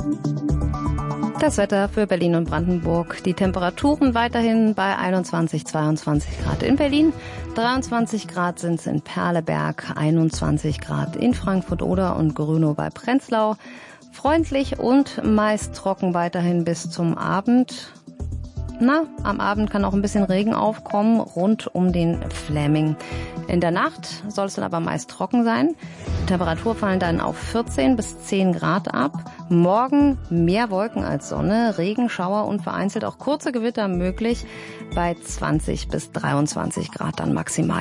Das Wetter für Berlin und Brandenburg. Die Temperaturen weiterhin bei 21, 22 Grad in Berlin. 23 Grad sind es in Perleberg, 21 Grad in Frankfurt-Oder und Grünow bei Prenzlau. Freundlich und meist trocken weiterhin bis zum Abend. Am Abend kann auch ein bisschen Regen aufkommen rund um den Fläming. In der Nacht soll es dann aber meist trocken sein. Die Temperatur fallen dann auf 14 bis 10 Grad ab. Morgen mehr Wolken als Sonne, Regenschauer und vereinzelt auch kurze Gewitter möglich bei 20 bis 23 Grad dann maximal.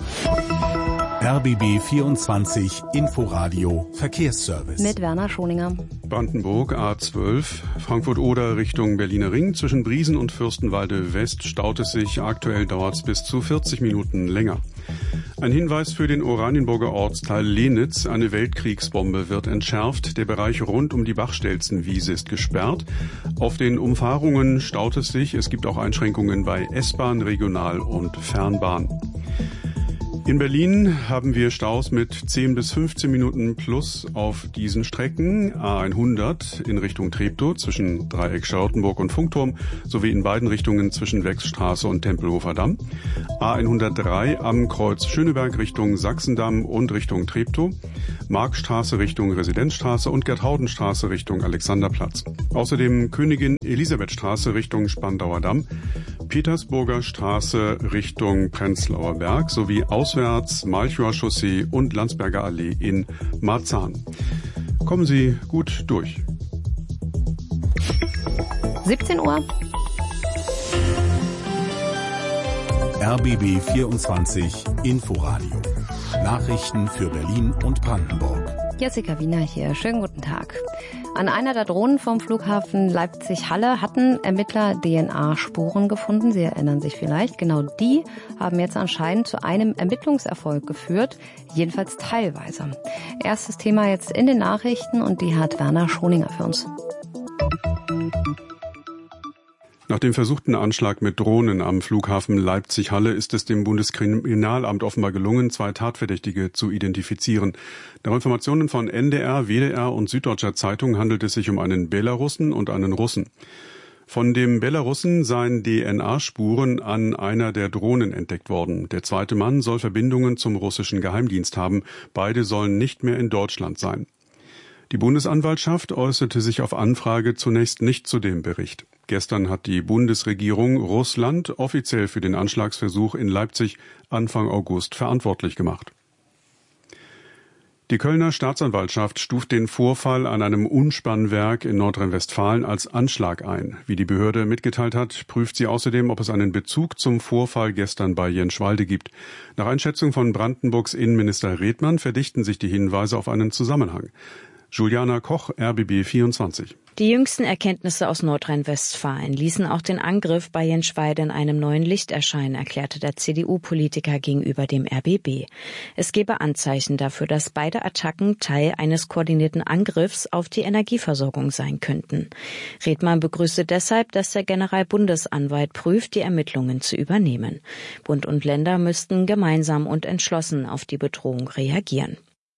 RBB 24 Inforadio Verkehrsservice. Mit Werner Schoninger. Brandenburg A12, Frankfurt-Oder Richtung Berliner Ring. Zwischen Briesen und Fürstenwalde West staut es sich. Aktuell dauert es bis zu 40 Minuten länger. Ein Hinweis für den Oranienburger Ortsteil Lenitz. Eine Weltkriegsbombe wird entschärft. Der Bereich rund um die Bachstelzenwiese ist gesperrt. Auf den Umfahrungen staut es sich. Es gibt auch Einschränkungen bei S-Bahn, Regional- und Fernbahn. In Berlin haben wir Staus mit 10 bis 15 Minuten plus auf diesen Strecken. A100 in Richtung Treptow zwischen Dreieck Charlottenburg und Funkturm sowie in beiden Richtungen zwischen Wechsstraße und Tempelhofer Damm. A103 am Kreuz Schöneberg Richtung Sachsendamm und Richtung Treptow. Markstraße Richtung Residenzstraße und Gerthaudenstraße Richtung Alexanderplatz. Außerdem Königin Elisabethstraße Richtung Spandauer Damm. Petersburger Straße Richtung Prenzlauer Berg sowie auswärts Malchower Chaussee und Landsberger Allee in Marzahn. Kommen Sie gut durch. 17 Uhr. RBB 24 Inforadio. Nachrichten für Berlin und Brandenburg. Jessica Wiener hier. Schönen guten Tag. An einer der Drohnen vom Flughafen Leipzig-Halle hatten Ermittler DNA-Spuren gefunden. Sie erinnern sich vielleicht. Genau die haben jetzt anscheinend zu einem Ermittlungserfolg geführt. Jedenfalls teilweise. Erstes Thema jetzt in den Nachrichten und die hat Werner Schoninger für uns. Nach dem versuchten Anschlag mit Drohnen am Flughafen Leipzig-Halle ist es dem Bundeskriminalamt offenbar gelungen, 2 Tatverdächtige zu identifizieren. Nach Informationen von NDR, WDR und Süddeutscher Zeitung handelt es sich um einen Belarussen und einen Russen. Von dem Belarussen seien DNA-Spuren an einer der Drohnen entdeckt worden. Der zweite Mann soll Verbindungen zum russischen Geheimdienst haben. Beide sollen nicht mehr in Deutschland sein. Die Bundesanwaltschaft äußerte sich auf Anfrage zunächst nicht zu dem Bericht. Gestern hat die Bundesregierung Russland offiziell für den Anschlagsversuch in Leipzig Anfang August verantwortlich gemacht. Die Kölner Staatsanwaltschaft stuft den Vorfall an einem Umspannwerk in Nordrhein-Westfalen als Anschlag ein. Wie die Behörde mitgeteilt hat, prüft sie außerdem, ob es einen Bezug zum Vorfall gestern bei Jenschwalde gibt. Nach Einschätzung von Brandenburgs Innenminister Redmann verdichten sich die Hinweise auf einen Zusammenhang. Juliana Koch, RBB 24. Die jüngsten Erkenntnisse aus Nordrhein-Westfalen ließen auch den Angriff bei Jenschwalde in einem neuen Licht erscheinen, erklärte der CDU-Politiker gegenüber dem RBB. Es gebe Anzeichen dafür, dass beide Attacken Teil eines koordinierten Angriffs auf die Energieversorgung sein könnten. Redmann begrüßte deshalb, dass der Generalbundesanwalt prüft, die Ermittlungen zu übernehmen. Bund und Länder müssten gemeinsam und entschlossen auf die Bedrohung reagieren.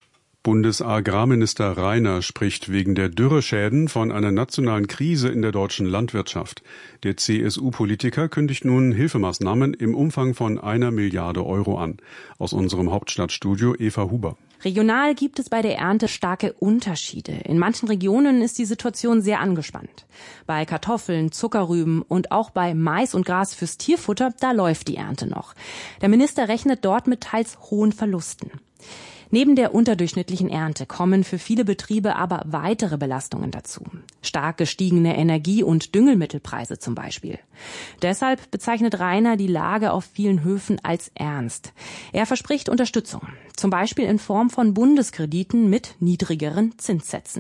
Bundesagrarminister Reiner spricht wegen der Dürreschäden von einer nationalen Krise in der deutschen Landwirtschaft. Der CSU-Politiker kündigt nun Hilfemaßnahmen im Umfang von 1 Milliarde Euro an. Aus unserem Hauptstadtstudio Eva Huber. Regional gibt es bei der Ernte starke Unterschiede. In manchen Regionen ist die Situation sehr angespannt. Bei Kartoffeln, Zuckerrüben und auch bei Mais und Gras fürs Tierfutter, da läuft die Ernte noch. Der Minister rechnet dort mit teils hohen Verlusten. Neben der unterdurchschnittlichen Ernte kommen für viele Betriebe aber weitere Belastungen dazu. Stark gestiegene Energie- und Düngemittelpreise zum Beispiel. Deshalb bezeichnet Reiner die Lage auf vielen Höfen als ernst. Er verspricht Unterstützung, zum Beispiel in Form von Bundeskrediten mit niedrigeren Zinssätzen.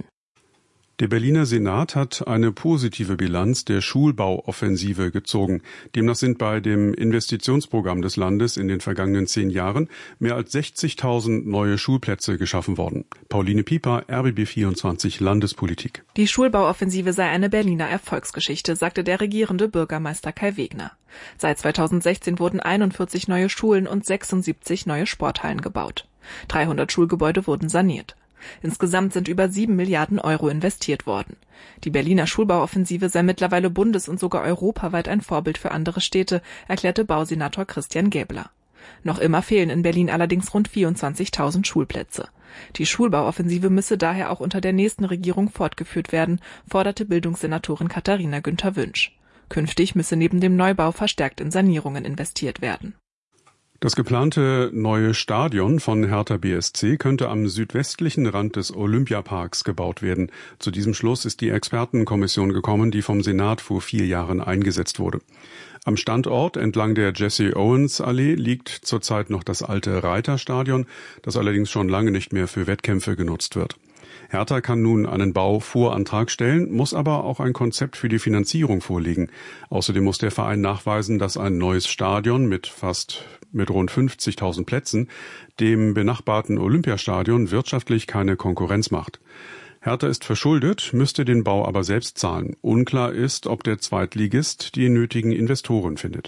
Der Berliner Senat hat eine positive Bilanz der Schulbauoffensive gezogen. Demnach sind bei dem Investitionsprogramm des Landes in den vergangenen 10 Jahren mehr als 60.000 neue Schulplätze geschaffen worden. Pauline Pieper, RBB 24 Landespolitik. Die Schulbauoffensive sei eine Berliner Erfolgsgeschichte, sagte der regierende Bürgermeister Kai Wegner. Seit 2016 wurden 41 neue Schulen und 76 neue Sporthallen gebaut. 300 Schulgebäude wurden saniert. Insgesamt sind über 7 Milliarden Euro investiert worden. Die Berliner Schulbauoffensive sei mittlerweile bundes- und sogar europaweit ein Vorbild für andere Städte, erklärte Bausenator Christian Gäbler. Noch immer fehlen in Berlin allerdings rund 24.000 Schulplätze. Die Schulbauoffensive müsse daher auch unter der nächsten Regierung fortgeführt werden, forderte Bildungssenatorin Katharina Günther-Wünsch. Künftig müsse neben dem Neubau verstärkt in Sanierungen investiert werden. Das geplante neue Stadion von Hertha BSC könnte am südwestlichen Rand des Olympiaparks gebaut werden. Zu diesem Schluss ist die Expertenkommission gekommen, die vom Senat vor 4 Jahren eingesetzt wurde. Am Standort entlang der Jesse-Owens-Allee liegt zurzeit noch das alte Reiterstadion, das allerdings schon lange nicht mehr für Wettkämpfe genutzt wird. Hertha kann nun einen Bauvorantrag stellen, muss aber auch ein Konzept für die Finanzierung vorlegen. Außerdem muss der Verein nachweisen, dass ein neues Stadion mit rund 50.000 Plätzen dem benachbarten Olympiastadion wirtschaftlich keine Konkurrenz macht. Hertha ist verschuldet, müsste den Bau aber selbst zahlen. Unklar ist, ob der Zweitligist die nötigen Investoren findet.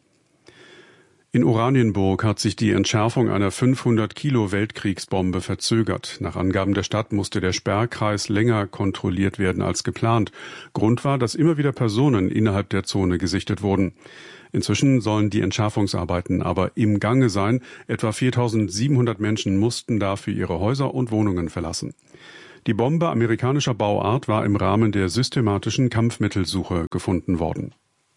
In Oranienburg hat sich die Entschärfung einer 500-Kilo-Weltkriegsbombe verzögert. Nach Angaben der Stadt musste der Sperrkreis länger kontrolliert werden als geplant. Grund war, dass immer wieder Personen innerhalb der Zone gesichtet wurden. Inzwischen sollen die Entschärfungsarbeiten aber im Gange sein. Etwa 4.700 Menschen mussten dafür ihre Häuser und Wohnungen verlassen. Die Bombe amerikanischer Bauart war im Rahmen der systematischen Kampfmittelsuche gefunden worden.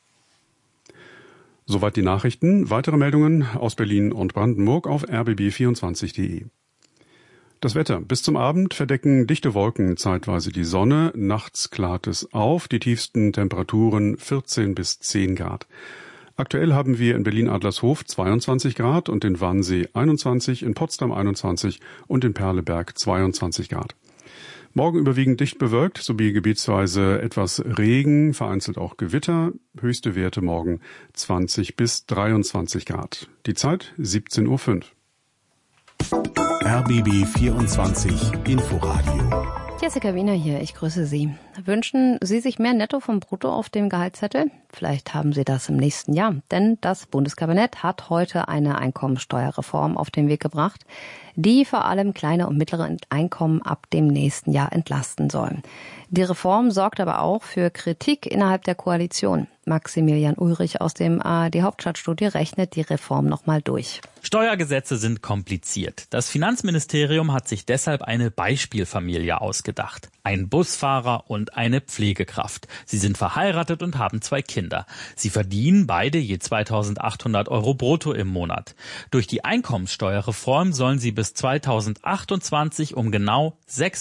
Soweit die Nachrichten. Weitere Meldungen aus Berlin und Brandenburg auf rbb24.de. Das Wetter. Bis zum Abend verdecken dichte Wolken zeitweise die Sonne. Nachts klart es auf. Die tiefsten Temperaturen 14 bis 10 Grad. Aktuell haben wir in Berlin-Adlershof 22 Grad und in Wannsee 21, in Potsdam 21 und in Perleberg 22 Grad. Morgen überwiegend dicht bewölkt, sowie gebietsweise etwas Regen, vereinzelt auch Gewitter. Höchste Werte morgen 20 bis 23 Grad. Die Zeit 17:05 Uhr. RBB 24 Inforadio. Jessica Wiener hier, ich grüße Sie. Wünschen Sie sich mehr Netto vom Brutto auf dem Gehaltszettel? Vielleicht haben Sie das im nächsten Jahr, denn das Bundeskabinett hat heute eine Einkommensteuerreform auf den Weg gebracht, die vor allem kleine und mittlere Einkommen ab dem nächsten Jahr entlasten soll. Die Reform sorgt aber auch für Kritik innerhalb der Koalition. Maximilian Ulrich aus dem ARD Hauptstadtstudio rechnet die Reform nochmal durch. Steuergesetze sind kompliziert. Das Finanzministerium hat sich deshalb eine Beispielfamilie ausgedacht. Ein Busfahrer und eine Pflegekraft. Sie sind verheiratet und haben 2 Kinder. Sie verdienen beide je 2.800 Euro brutto im Monat. Durch die Einkommensteuerreform sollen sie bis 2028 um genau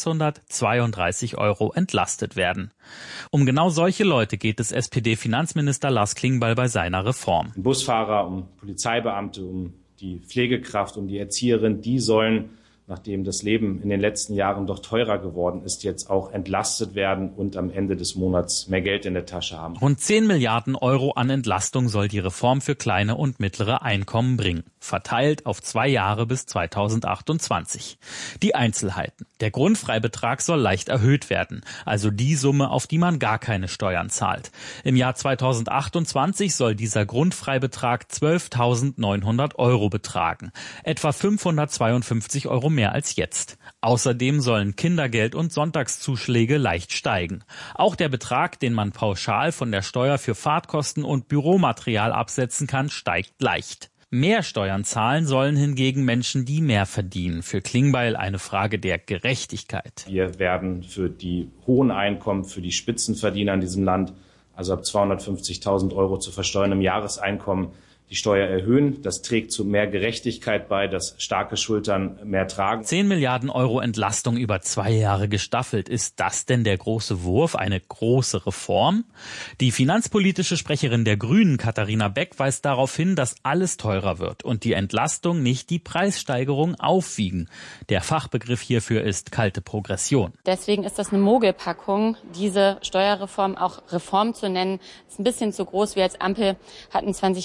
632 Euro entlastet werden. Um genau solche Leute geht es SPD-Finanzminister Lars Klingbeil bei seiner Reform. Um Busfahrer, um Polizeibeamte, um die Pflegekraft, um die Erzieherin, die sollen, nachdem das Leben in den letzten Jahren doch teurer geworden ist, jetzt auch entlastet werden und am Ende des Monats mehr Geld in der Tasche haben. Rund 10 Milliarden Euro an Entlastung soll die Reform für kleine und mittlere Einkommen bringen, verteilt auf 2 Jahre bis 2028. Die Einzelheiten. Der Grundfreibetrag soll leicht erhöht werden, also die Summe, auf die man gar keine Steuern zahlt. Im Jahr 2028 soll dieser Grundfreibetrag 12.900 Euro betragen, etwa 552 Euro mehr als jetzt. Außerdem sollen Kindergeld und Sonntagszuschläge leicht steigen. Auch der Betrag, den man pauschal von der Steuer für Fahrtkosten und Büromaterial absetzen kann, steigt leicht. Mehr Steuern zahlen sollen hingegen Menschen, die mehr verdienen. Für Klingbeil eine Frage der Gerechtigkeit. Wir werden für die hohen Einkommen, für die Spitzenverdiener in diesem Land, also ab 250.000 Euro zu versteuerndem Jahreseinkommen, die Steuer erhöhen. Das trägt zu mehr Gerechtigkeit bei, dass starke Schultern mehr tragen. 10 Milliarden Euro Entlastung über 2 Jahre gestaffelt. Ist das denn der große Wurf, eine große Reform? Die finanzpolitische Sprecherin der Grünen, Katharina Beck, weist darauf hin, dass alles teurer wird und die Entlastung nicht die Preissteigerung aufwiegen. Der Fachbegriff hierfür ist kalte Progression. Deswegen ist das eine Mogelpackung, diese Steuerreform auch Reform zu nennen. Ist ein bisschen zu groß. Wir als Ampel hatten 2024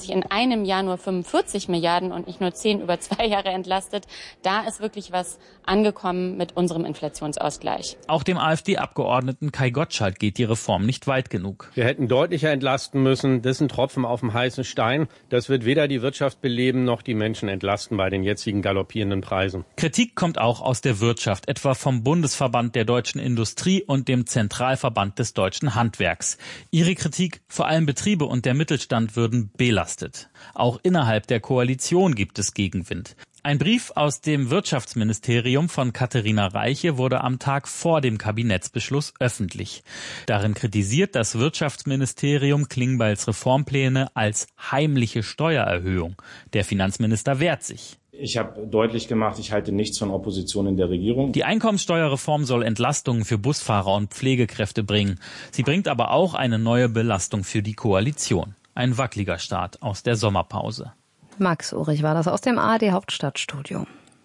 sich in einem Jahr nur 45 Milliarden und nicht nur 10 über 2 Jahre entlastet. Da ist wirklich was angekommen mit unserem Inflationsausgleich. Auch dem AfD-Abgeordneten Kai Gottschalk geht die Reform nicht weit genug. Wir hätten deutlicher entlasten müssen. Das ist ein Tropfen auf dem heißen Stein. Das wird weder die Wirtschaft beleben noch die Menschen entlasten bei den jetzigen galoppierenden Preisen. Kritik kommt auch aus der Wirtschaft, etwa vom Bundesverband der deutschen Industrie und dem Zentralverband des deutschen Handwerks. Ihre Kritik, vor allem Betriebe und der Mittelstand würden belastet. Auch innerhalb der Koalition gibt es Gegenwind. Ein Brief aus dem Wirtschaftsministerium von Katharina Reiche wurde am Tag vor dem Kabinettsbeschluss öffentlich. Darin kritisiert das Wirtschaftsministerium Klingbeils Reformpläne als heimliche Steuererhöhung. Der Finanzminister wehrt sich. Ich habe deutlich gemacht, ich halte nichts von Opposition in der Regierung. Die Einkommensteuerreform soll Entlastungen für Busfahrer und Pflegekräfte bringen. Sie bringt aber auch eine neue Belastung für die Koalition. Ein wackeliger Start aus der Sommerpause. Max Ulrich war das aus dem ARD Hauptstadtstudio.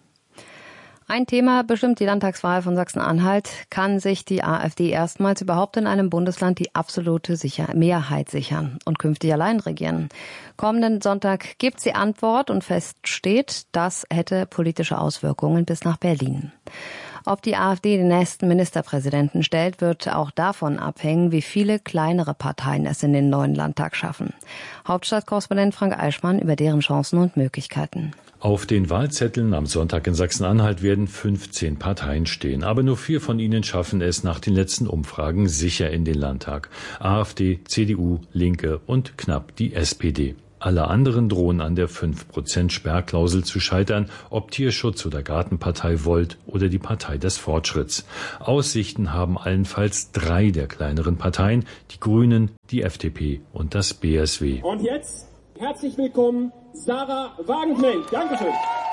Ein Thema bestimmt die Landtagswahl von Sachsen-Anhalt. Kann sich die AfD erstmals überhaupt in einem Bundesland die absolute Mehrheit sichern und künftig allein regieren? Kommenden Sonntag gibt sie Antwort und fest steht, das hätte politische Auswirkungen bis nach Berlin. Ob die AfD den nächsten Ministerpräsidenten stellt, wird auch davon abhängen, wie viele kleinere Parteien es in den neuen Landtag schaffen. Hauptstadtkorrespondent Frank Eichmann über deren Chancen und Möglichkeiten. Auf den Wahlzetteln am Sonntag in Sachsen-Anhalt werden 15 Parteien stehen. Aber nur 4 von ihnen schaffen es nach den letzten Umfragen sicher in den Landtag. AfD, CDU, Linke und knapp die SPD. Alle anderen drohen an der 5% Sperrklausel zu scheitern, ob Tierschutz oder Gartenpartei Volt oder die Partei des Fortschritts. Aussichten haben allenfalls 3 der kleineren Parteien, die Grünen, die FDP und das BSW. Und jetzt herzlich willkommen, Sarah Wagenknecht. Dankeschön.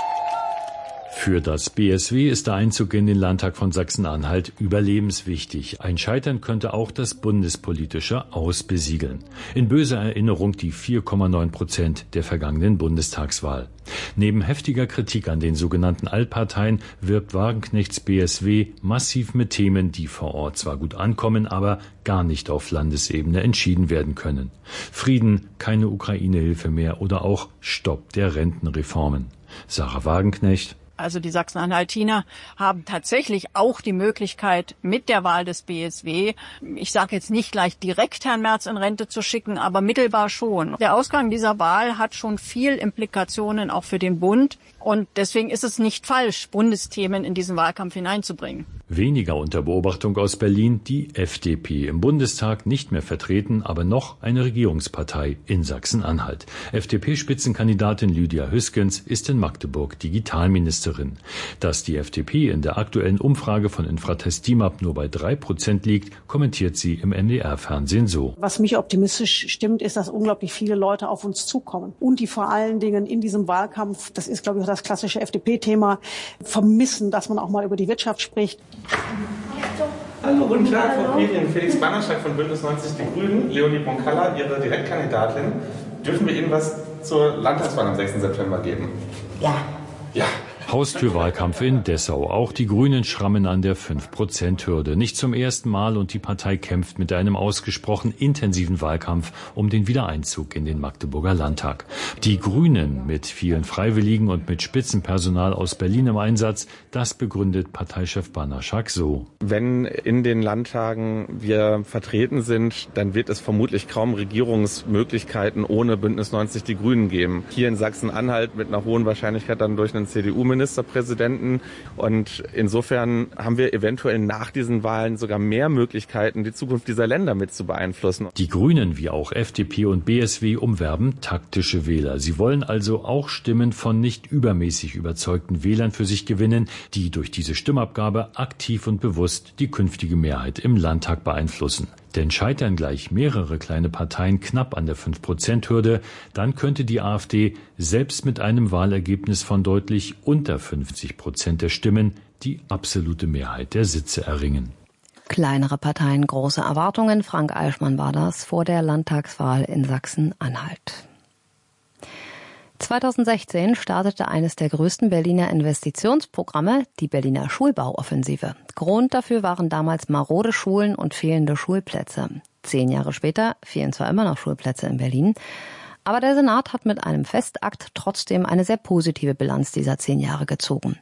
Für das BSW ist der Einzug in den Landtag von Sachsen-Anhalt überlebenswichtig. Ein Scheitern könnte auch das bundespolitische Aus besiegeln. In böser Erinnerung die 4,9% der vergangenen Bundestagswahl. Neben heftiger Kritik an den sogenannten Altparteien wirbt Wagenknechts BSW massiv mit Themen, die vor Ort zwar gut ankommen, aber gar nicht auf Landesebene entschieden werden können. Frieden, keine Ukraine-Hilfe mehr oder auch Stopp der Rentenreformen. Sarah Wagenknecht. Also die Sachsen-Anhaltiner haben tatsächlich auch die Möglichkeit, mit der Wahl des BSW, ich sage jetzt nicht gleich direkt Herrn Merz in Rente zu schicken, aber mittelbar schon. Der Ausgang dieser Wahl hat schon viel Implikationen auch für den Bund. Und deswegen ist es nicht falsch, Bundesthemen in diesen Wahlkampf hineinzubringen. Weniger unter Beobachtung aus Berlin die FDP. Im Bundestag nicht mehr vertreten, aber noch eine Regierungspartei in Sachsen-Anhalt. FDP-Spitzenkandidatin Lydia Hüskens ist in Magdeburg Digitalministerin. Dass die FDP in der aktuellen Umfrage von Infratest DIMAP nur bei 3% liegt, kommentiert sie im NDR-Fernsehen so. Was mich optimistisch stimmt, ist, dass unglaublich viele Leute auf uns zukommen. Und die vor allen Dingen in diesem Wahlkampf, das ist, glaube ich, auch das klassische FDP-Thema, vermissen, dass man auch mal über die Wirtschaft spricht. Hallo, guten Tag, Frau Medien. Felix Bannerschlag von Bündnis 90 Die Grünen, Leonie Bonkalla, Ihre Direktkandidatin. Dürfen wir Ihnen was zur Landtagswahl am 6. September geben? Ja. Ja. Haustürwahlkampf in Dessau. Auch die Grünen schrammen an der 5%-Hürde. Nicht zum ersten Mal und die Partei kämpft mit einem ausgesprochen intensiven Wahlkampf um den Wiedereinzug in den Magdeburger Landtag. Die Grünen mit vielen Freiwilligen und mit Spitzenpersonal aus Berlin im Einsatz, das begründet Parteichef Bannerschlag so. Wenn in den Landtagen wir vertreten sind, dann wird es vermutlich kaum Regierungsmöglichkeiten ohne Bündnis 90 Die Grünen geben. Hier in Sachsen-Anhalt mit einer hohen Wahrscheinlichkeit dann durch einen CDU-Ministerpräsidenten. Und insofern haben wir eventuell nach diesen Wahlen sogar mehr Möglichkeiten, die Zukunft dieser Länder mit zu beeinflussen. Die Grünen wie auch FDP und BSW umwerben taktische Wähler. Sie wollen also auch Stimmen von nicht übermäßig überzeugten Wählern für sich gewinnen, die durch diese Stimmabgabe aktiv und bewusst die künftige Mehrheit im Landtag beeinflussen. Denn scheitern gleich mehrere kleine Parteien knapp an der 5%-Hürde, dann könnte die AfD selbst mit einem Wahlergebnis von deutlich unter 50% der Stimmen die absolute Mehrheit der Sitze erringen. Kleinere Parteien, große Erwartungen. Frank Eichmann war das vor der Landtagswahl in Sachsen-Anhalt. 2016 startete eines der größten Berliner Investitionsprogramme, die Berliner Schulbauoffensive. Grund dafür waren damals marode Schulen und fehlende Schulplätze. 10 Jahre später fehlen zwar immer noch Schulplätze in Berlin, Aber der Senat hat mit einem Festakt trotzdem eine sehr positive Bilanz dieser 10 Jahre gezogen.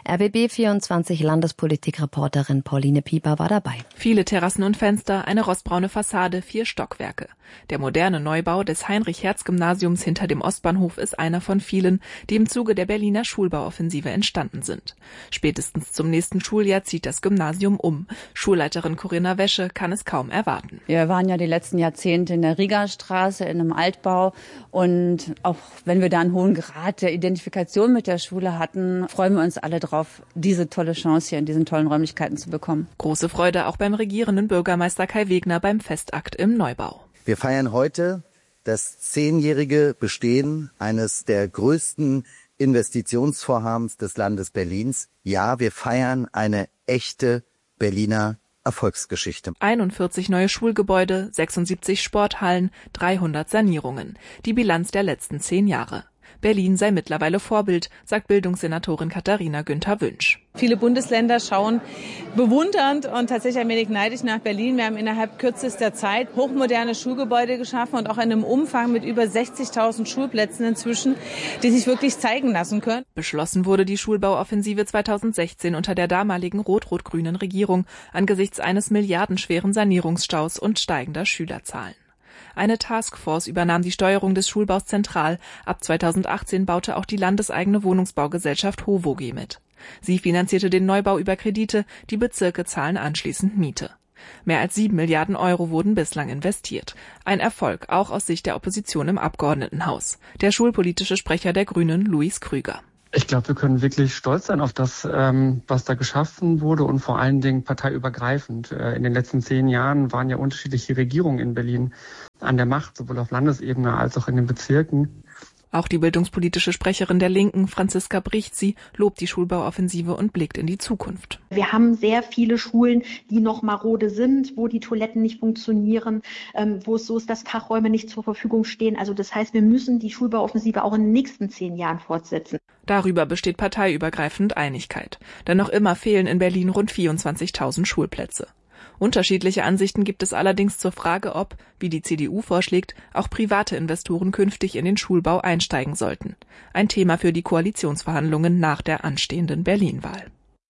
RBB24 Landespolitikreporterin Pauline Pieper war dabei. Viele Terrassen und Fenster, eine rostbraune Fassade, 4 Stockwerke. Der moderne Neubau des Heinrich-Hertz-Gymnasiums hinter dem Ostbahnhof ist einer von vielen, die im Zuge der Berliner Schulbauoffensive entstanden sind. Spätestens zum nächsten Schuljahr zieht das Gymnasium um. Schulleiterin Corinna Wäsche kann es kaum erwarten. Wir waren ja die letzten Jahrzehnte in der Riegerstraße, in einem Altbau. Und auch wenn wir da einen hohen Grad der Identifikation mit der Schule hatten, freuen wir uns alle drauf, diese tolle Chance hier in diesen tollen Räumlichkeiten zu bekommen. Große Freude auch beim regierenden Bürgermeister Kai Wegner beim Festakt im Neubau. Wir feiern heute das 10-jährige Bestehen eines der größten Investitionsvorhabens des Landes Berlins. Ja, wir feiern eine echte Berliner Erfolgsgeschichte. 41 neue Schulgebäude, 76 Sporthallen, 300 Sanierungen. Die Bilanz der letzten 10 Jahre. Berlin sei mittlerweile Vorbild, sagt Bildungssenatorin Katharina Günther-Wünsch. Viele Bundesländer schauen bewundernd und tatsächlich ein wenig neidisch nach Berlin. Wir haben innerhalb kürzester Zeit hochmoderne Schulgebäude geschaffen und auch in einem Umfang mit über 60.000 Schulplätzen inzwischen, die sich wirklich zeigen lassen können. Beschlossen wurde die Schulbauoffensive 2016 unter der damaligen rot-rot-grünen Regierung angesichts eines milliardenschweren Sanierungsstaus und steigender Schülerzahlen. Eine Taskforce übernahm die Steuerung des Schulbaus zentral. Ab 2018 baute auch die landeseigene Wohnungsbaugesellschaft HOVOG mit. Sie finanzierte den Neubau über Kredite, die Bezirke zahlen anschließend Miete. Mehr als 7 Milliarden Euro wurden bislang investiert. Ein Erfolg, auch aus Sicht der Opposition im Abgeordnetenhaus. Der schulpolitische Sprecher der Grünen, Luis Krüger. Ich glaube, wir können wirklich stolz sein auf das, was da geschaffen wurde und vor allen Dingen parteiübergreifend. In den letzten 10 Jahren waren ja unterschiedliche Regierungen in Berlin an der Macht, sowohl auf Landesebene als auch in den Bezirken. Auch die bildungspolitische Sprecherin der Linken, Franziska Brichtsi, lobt die Schulbauoffensive und blickt in die Zukunft. Wir haben sehr viele Schulen, die noch marode sind, wo die Toiletten nicht funktionieren, wo es so ist, dass Fachräume nicht zur Verfügung stehen. Also das heißt, wir müssen die Schulbauoffensive auch in den nächsten 10 Jahren fortsetzen. Darüber besteht parteiübergreifend Einigkeit. Denn noch immer fehlen in Berlin rund 24.000 Schulplätze. Unterschiedliche Ansichten gibt es allerdings zur Frage, ob, wie die CDU vorschlägt, auch private Investoren künftig in den Schulbau einsteigen sollten. Ein Thema für die Koalitionsverhandlungen nach der anstehenden Berlin-Wahl.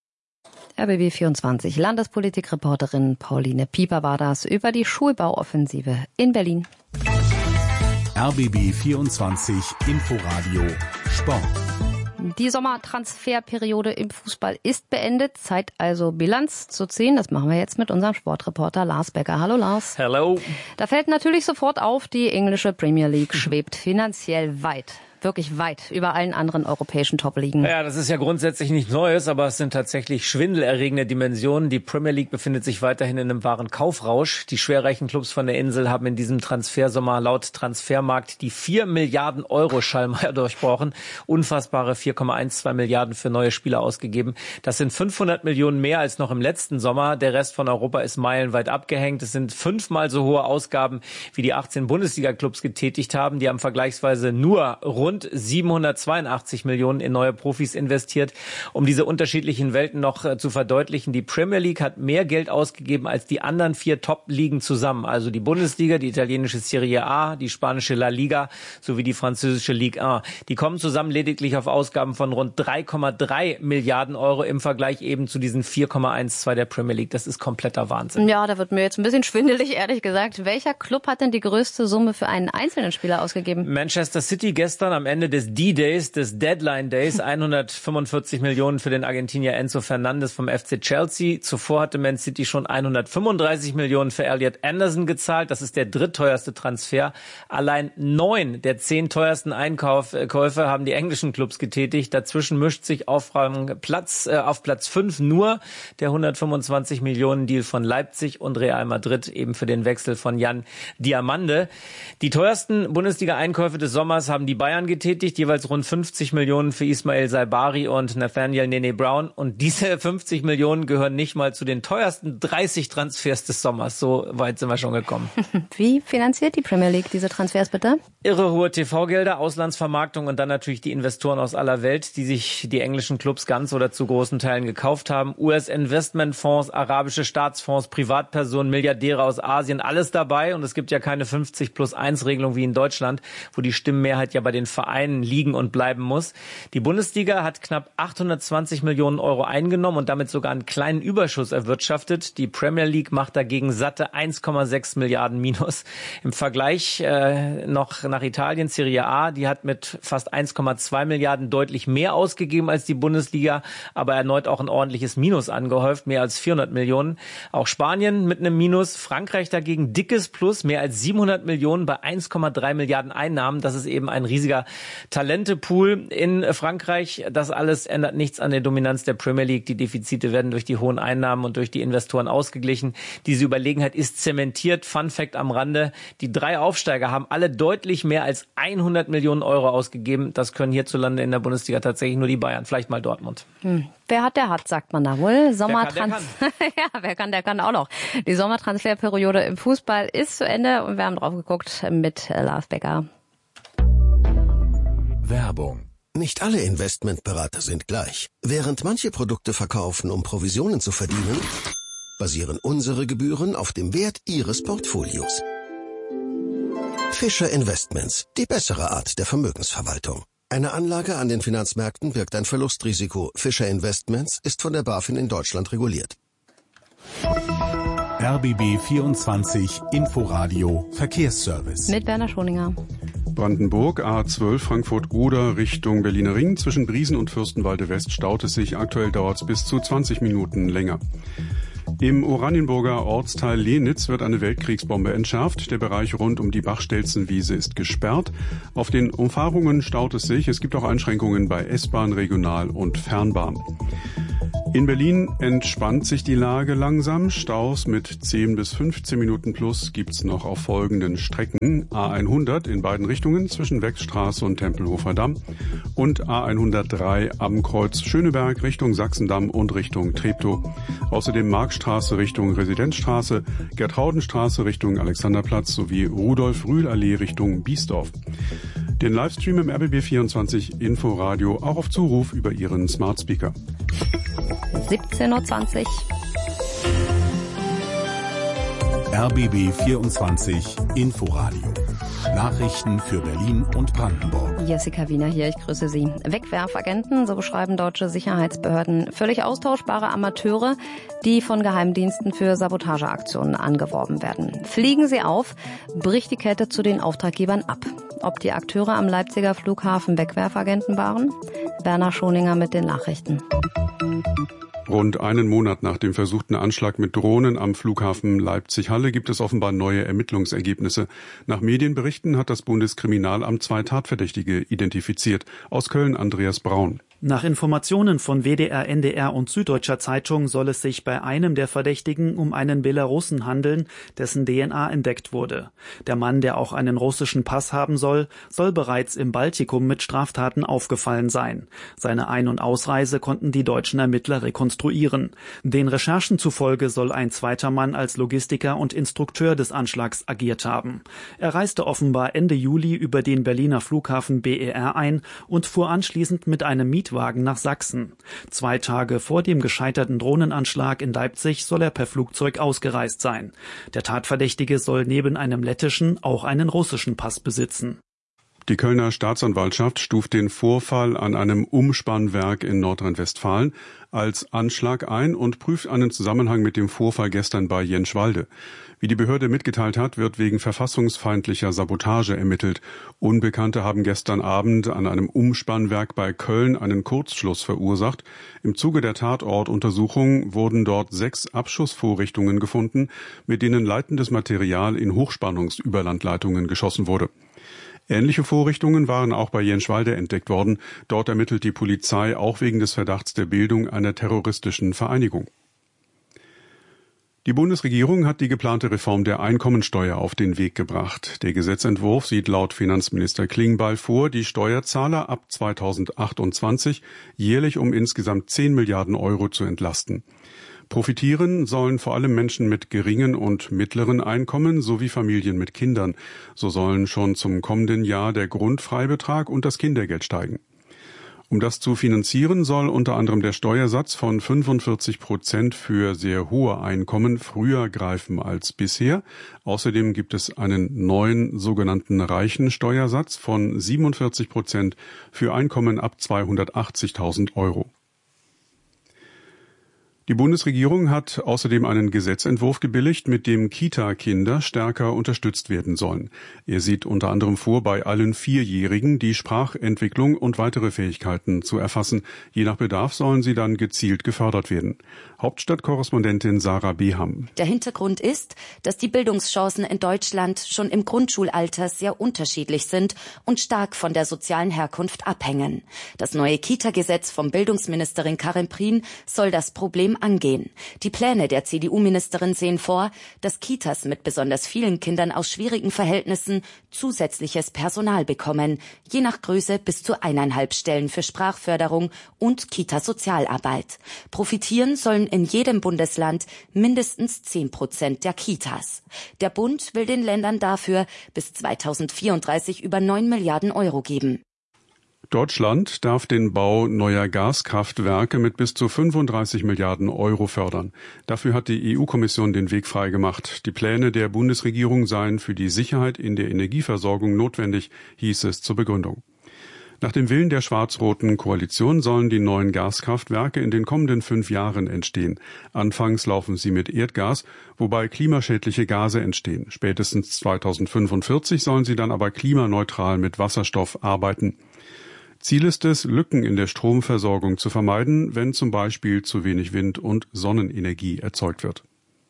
RBB24 Landespolitikreporterin Pauline Pieper war das über die Schulbauoffensive in Berlin. RBB24 Inforadio Sport. Die Sommertransferperiode im Fußball ist beendet. Zeit also Bilanz zu ziehen. Das machen wir jetzt mit unserem Sportreporter Lars Becker. Hallo Lars. Hello. Da fällt natürlich sofort auf, die englische Premier League schwebt finanziell wirklich weit über allen anderen europäischen Top-Ligen. Ja, das ist ja grundsätzlich nichts Neues, aber es sind tatsächlich schwindelerregende Dimensionen. Die Premier League befindet sich weiterhin in einem wahren Kaufrausch. Die schwerreichen Clubs von der Insel haben in diesem Transfersommer laut Transfermarkt die 4 Milliarden Euro Schallmauer durchbrochen. Unfassbare 4,12 Milliarden für neue Spieler ausgegeben. Das sind 500 Millionen mehr als noch im letzten Sommer. Der Rest von Europa ist meilenweit abgehängt. Es sind 5-mal so hohe Ausgaben, wie die 18 Bundesliga-Clubs getätigt haben. Die haben vergleichsweise nur rund 782 Millionen in neue Profis investiert. Um diese unterschiedlichen Welten noch zu verdeutlichen, die Premier League hat mehr Geld ausgegeben als die anderen 4 Top-Ligen zusammen. Also die Bundesliga, die italienische Serie A, die spanische La Liga sowie die französische Ligue 1. Die kommen zusammen lediglich auf Ausgaben von rund 3,3 Milliarden Euro im Vergleich eben zu diesen 4,12 der Premier League. Das ist kompletter Wahnsinn. Ja, da wird mir jetzt ein bisschen schwindelig, ehrlich gesagt. Welcher Club hat denn die größte Summe für einen einzelnen Spieler ausgegeben? Manchester City gestern am Ende des D-Days, des Deadline Days, 145 Millionen für den Argentinier Enzo Fernandes vom FC Chelsea. Zuvor hatte Man City schon 135 Millionen für Elliot Anderson gezahlt. Das ist der drittteuerste Transfer. Allein 9 der 10 teuersten Einkäufe haben die englischen Clubs getätigt. Dazwischen mischt sich auf Platz 5 nur der 125 Millionen Deal von Leipzig und Real Madrid eben für den Wechsel von Jan Diamande. Die teuersten Bundesliga-Einkäufe des Sommers haben die Bayern getätigt, jeweils rund 50 Millionen für Ismail Saibari und Nathaniel Nene Brown. Und diese 50 Millionen gehören nicht mal zu den teuersten 30 Transfers des Sommers. So weit sind wir schon gekommen. Wie finanziert die Premier League diese Transfers bitte? Irre hohe TV-Gelder, Auslandsvermarktung und dann natürlich die Investoren aus aller Welt, die sich die englischen Clubs ganz oder zu großen Teilen gekauft haben. US-Investmentfonds, arabische Staatsfonds, Privatpersonen, Milliardäre aus Asien, alles dabei. Und es gibt ja keine 50+1-Regelung wie in Deutschland, wo die Stimmenmehrheit ja bei den Vereinen liegen und bleiben muss. Die Bundesliga hat knapp 820 Millionen Euro eingenommen und damit sogar einen kleinen Überschuss erwirtschaftet. Die Premier League macht dagegen satte 1,6 Milliarden Minus. Im Vergleich noch nach Italien, Serie A, die hat mit fast 1,2 Milliarden deutlich mehr ausgegeben als die Bundesliga, aber erneut auch ein ordentliches Minus angehäuft, mehr als 400 Millionen. Auch Spanien mit einem Minus, Frankreich dagegen dickes Plus, mehr als 700 Millionen bei 1,3 Milliarden Einnahmen. Das ist eben ein riesiger Talentepool in Frankreich. Das alles ändert nichts an der Dominanz der Premier League. Die Defizite werden durch die hohen Einnahmen und durch die Investoren ausgeglichen. Diese Überlegenheit ist zementiert. Fun Fact am Rande: Die 3 Aufsteiger haben alle deutlich mehr als 100 Millionen Euro ausgegeben. Das können hierzulande in der Bundesliga tatsächlich nur die Bayern, vielleicht mal Dortmund. Wer hat, der hat, sagt man da wohl. Ja, wer kann, der kann auch noch. Die Sommertransferperiode im Fußball ist zu Ende und wir haben drauf geguckt mit Lars Becker. Werbung. Nicht alle Investmentberater sind gleich. Während manche Produkte verkaufen, um Provisionen zu verdienen, basieren unsere Gebühren auf dem Wert Ihres Portfolios. Fischer Investments, die bessere Art der Vermögensverwaltung. Eine Anlage an den Finanzmärkten birgt ein Verlustrisiko. Fischer Investments ist von der BaFin in Deutschland reguliert. RBB 24 Inforadio Verkehrsservice. Mit Werner Schoninger. Brandenburg, A12 Frankfurt-Oder Richtung Berliner Ring. Zwischen Briesen und Fürstenwalde West staut es sich. Aktuell dauert es bis zu 20 Minuten länger. Im Oranienburger Ortsteil Lenitz wird eine Weltkriegsbombe entschärft. Der Bereich rund um die Bachstelzenwiese ist gesperrt. Auf den Umfahrungen staut es sich. Es gibt auch Einschränkungen bei S-Bahn, Regional- und Fernbahn. In Berlin entspannt sich die Lage langsam. Staus mit 10 bis 15 Minuten plus gibt's noch auf folgenden Strecken. A100 in beiden Richtungen zwischen Wechstraße und Tempelhofer Damm und A103 am Kreuz Schöneberg Richtung Sachsendamm und Richtung Treptow. Außerdem Markstraße Richtung Residenzstraße, Gertraudenstraße Richtung Alexanderplatz sowie Rudolf-Rühl-Allee Richtung Biesdorf. Den Livestream im RBB24 Inforadio auch auf Zuruf über Ihren Smart Speaker. 17:20 Uhr. RBB 24 Inforadio. Nachrichten für Berlin und Brandenburg. Jessica Wiener hier, ich grüße Sie. Wegwerfagenten, so beschreiben deutsche Sicherheitsbehörden völlig austauschbare Amateure, die von Geheimdiensten für Sabotageaktionen angeworben werden. Fliegen sie auf, bricht die Kette zu den Auftraggebern ab. Ob die Akteure am Leipziger Flughafen Wegwerfagenten waren? Werner Schoninger mit den Nachrichten. Rund einen Monat nach dem versuchten Anschlag mit Drohnen am Flughafen Leipzig-Halle gibt es offenbar neue Ermittlungsergebnisse. Nach Medienberichten hat das Bundeskriminalamt 2 Tatverdächtige identifiziert. Aus Köln Andreas Braun. Nach Informationen von WDR, NDR und Süddeutscher Zeitung soll es sich bei einem der Verdächtigen um einen Belarussen handeln, dessen DNA entdeckt wurde. Der Mann, der auch einen russischen Pass haben soll bereits im Baltikum mit Straftaten aufgefallen sein. Seine Ein- und Ausreise konnten die deutschen Ermittler rekonstruieren. Den Recherchen zufolge soll ein zweiter Mann als Logistiker und Instrukteur des Anschlags agiert haben. Er reiste offenbar Ende Juli über den Berliner Flughafen BER ein und fuhr anschließend mit einem Mietwagen nach Sachsen. 2 Tage vor dem gescheiterten Drohnenanschlag in Leipzig soll er per Flugzeug ausgereist sein. Der Tatverdächtige soll neben einem lettischen auch einen russischen Pass besitzen. Die Kölner Staatsanwaltschaft stuft den Vorfall an einem Umspannwerk in Nordrhein-Westfalen als Anschlag ein und prüft einen Zusammenhang mit dem Vorfall gestern bei Jenschwalde. Wie die Behörde mitgeteilt hat, wird wegen verfassungsfeindlicher Sabotage ermittelt. Unbekannte haben gestern Abend an einem Umspannwerk bei Köln einen Kurzschluss verursacht. Im Zuge der Tatortuntersuchung wurden dort 6 Abschussvorrichtungen gefunden, mit denen leitendes Material in Hochspannungsüberlandleitungen geschossen wurde. Ähnliche Vorrichtungen waren auch bei Jenschwalde entdeckt worden. Dort ermittelt die Polizei auch wegen des Verdachts der Bildung einer terroristischen Vereinigung. Die Bundesregierung hat die geplante Reform der Einkommensteuer auf den Weg gebracht. Der Gesetzentwurf sieht laut Finanzminister Klingbeil vor, die Steuerzahler ab 2028 jährlich um insgesamt 10 Milliarden Euro zu entlasten. Profitieren sollen vor allem Menschen mit geringen und mittleren Einkommen sowie Familien mit Kindern. So sollen schon zum kommenden Jahr der Grundfreibetrag und das Kindergeld steigen. Um das zu finanzieren, soll unter anderem der Steuersatz von 45% für sehr hohe Einkommen früher greifen als bisher. Außerdem gibt es einen neuen sogenannten Reichensteuersatz von 47% für Einkommen ab 280.000 Euro. Die Bundesregierung hat außerdem einen Gesetzentwurf gebilligt, mit dem Kita-Kinder stärker unterstützt werden sollen. Er sieht unter anderem vor, bei allen Vierjährigen die Sprachentwicklung und weitere Fähigkeiten zu erfassen. Je nach Bedarf sollen sie dann gezielt gefördert werden. Hauptstadtkorrespondentin Sarah Beham. Der Hintergrund ist, dass die Bildungschancen in Deutschland schon im Grundschulalter sehr unterschiedlich sind und stark von der sozialen Herkunft abhängen. Das neue Kita-Gesetz von Bildungsministerin Karin Prien soll das Problem angehen. Die Pläne der CDU-Ministerin sehen vor, dass Kitas mit besonders vielen Kindern aus schwierigen Verhältnissen zusätzliches Personal bekommen, je nach Größe bis zu 1,5 Stellen für Sprachförderung und Kita-Sozialarbeit. Profitieren sollen in jedem Bundesland mindestens 10% der Kitas. Der Bund will den Ländern dafür bis 2034 über 9 Milliarden Euro geben. Deutschland darf den Bau neuer Gaskraftwerke mit bis zu 35 Milliarden Euro fördern. Dafür hat die EU-Kommission den Weg freigemacht. Die Pläne der Bundesregierung seien für die Sicherheit in der Energieversorgung notwendig, hieß es zur Begründung. Nach dem Willen der schwarz-roten Koalition sollen die neuen Gaskraftwerke in den kommenden 5 Jahren entstehen. Anfangs laufen sie mit Erdgas, wobei klimaschädliche Gase entstehen. Spätestens 2045 sollen sie dann aber klimaneutral mit Wasserstoff arbeiten. Ziel ist es, Lücken in der Stromversorgung zu vermeiden, wenn zum Beispiel zu wenig Wind- und Sonnenenergie erzeugt wird.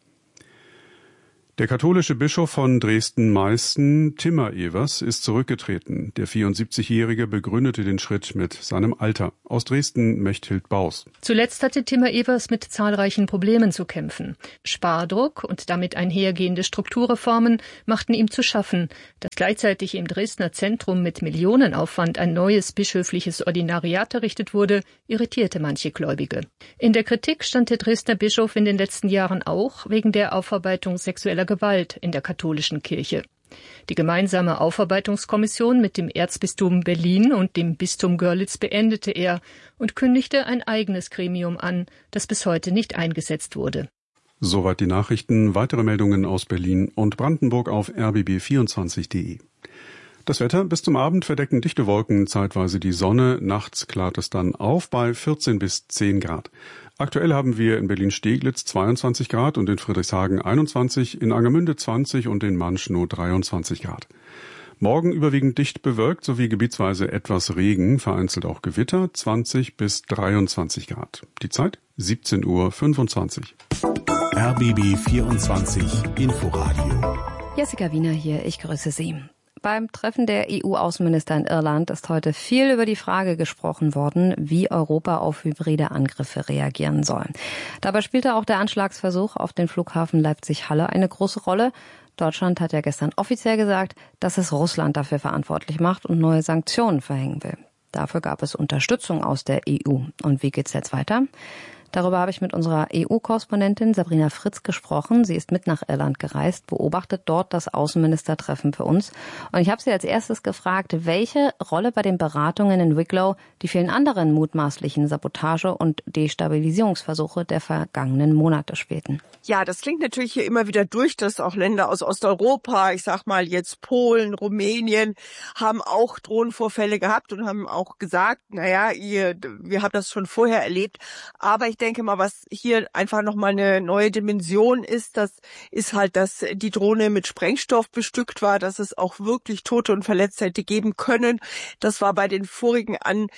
Der katholische Bischof von Dresden-Meißen, Timmer Evers, ist zurückgetreten. Der 74-Jährige begründete den Schritt mit seinem Alter. Aus Dresden Mechthild Baus. Zuletzt hatte Timmer Evers mit zahlreichen Problemen zu kämpfen. Spardruck und damit einhergehende Strukturreformen machten ihm zu schaffen. Dass gleichzeitig im Dresdner Zentrum mit Millionenaufwand ein neues bischöfliches Ordinariat errichtet wurde, irritierte manche Gläubige. In der Kritik stand der Dresdner Bischof in den letzten Jahren auch wegen der Aufarbeitung sexueller Gewalt in der katholischen Kirche. Die gemeinsame Aufarbeitungskommission mit dem Erzbistum Berlin und dem Bistum Görlitz beendete er und kündigte ein eigenes Gremium an, das bis heute nicht eingesetzt wurde. Soweit die Nachrichten. Weitere Meldungen aus Berlin und Brandenburg auf rbb24.de. Das Wetter: bis zum Abend verdecken dichte Wolken zeitweise die Sonne, nachts klart es dann auf bei 14 bis 10 Grad. Aktuell haben wir in Berlin-Steglitz 22 Grad und in Friedrichshagen 21, in Angermünde 20 und in Manschnow 23 Grad. Morgen überwiegend dicht bewölkt sowie gebietsweise etwas Regen, vereinzelt auch Gewitter, 20 bis 23 Grad. Die Zeit 17:25 Uhr. RBB 24 Inforadio. Jessica Wiener hier, ich grüße Sie. Beim Treffen der EU-Außenminister in Irland ist heute viel über die Frage gesprochen worden, wie Europa auf hybride Angriffe reagieren soll. Dabei spielte auch der Anschlagsversuch auf den Flughafen Leipzig-Halle eine große Rolle. Deutschland hat ja gestern offiziell gesagt, dass es Russland dafür verantwortlich macht und neue Sanktionen verhängen will. Dafür gab es Unterstützung aus der EU. Und wie geht's jetzt weiter? Darüber habe ich mit unserer EU-Korrespondentin Sabrina Fritz gesprochen. Sie ist mit nach Irland gereist, beobachtet dort das Außenministertreffen für uns. Und ich habe sie als erstes gefragt, welche Rolle bei den Beratungen in Wicklow die vielen anderen mutmaßlichen Sabotage- und Destabilisierungsversuche der vergangenen Monate spielten. Ja, das klingt natürlich hier immer wieder durch, dass auch Länder aus Osteuropa, ich sag mal jetzt Polen, Rumänien, haben auch Drohnenvorfälle gehabt und haben auch gesagt, naja, wir haben das schon vorher erlebt. Aber ich denke mal, was hier einfach nochmal eine neue Dimension ist, das ist halt, dass die Drohne mit Sprengstoff bestückt war, dass es auch wirklich Tote und Verletzte hätte geben können. Das war bei den vorigen